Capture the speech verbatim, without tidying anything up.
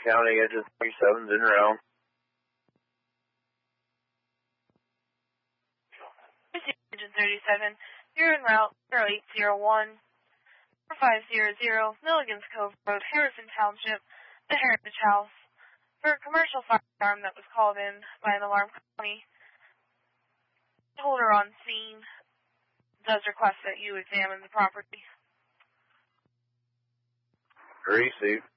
County, Engine thirty-seven's in round. Engine thirty-seven, you're en route zero eight zero one, four five zero zero, Milligan's Cove Road, Harrison Township, the Heritage House. For a commercial firearm that was called in by an alarm company, the holder on scene does request that you examine the property. Received.